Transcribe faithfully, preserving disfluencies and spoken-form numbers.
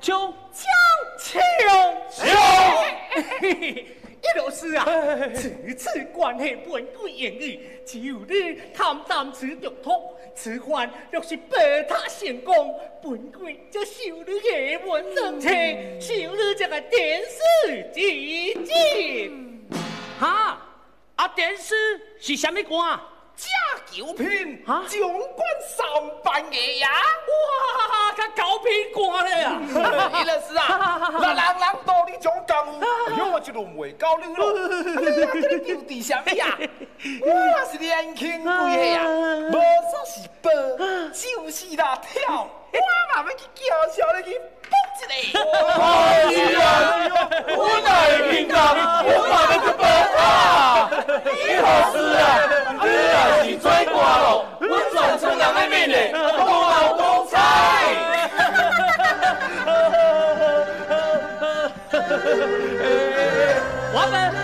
秋江秋秋。 叶老师啊，此次关系本贵言语，只有你谈谈此中通。此番若是白塔成功，本贵就受你叶问人情，受你这个电视基金。 哈，啊电视是什么歌？ 假九品， 啊总管三班爷呀！ 哇，甲九品歌咧啊！ 叶老师啊，那人人道你种功夫，哎呦我一路袂到你咯。哎呀，这你丢地什么呀？我是年轻贵的呀，无说是报，就是那跳，我嘛要去叫小你去蹦一个。 哎呀，我哪会听讲？我嘛要去报啊！叶老师啊，你若是做歌咯，我全村人的面嘞，多劳多彩。 我们。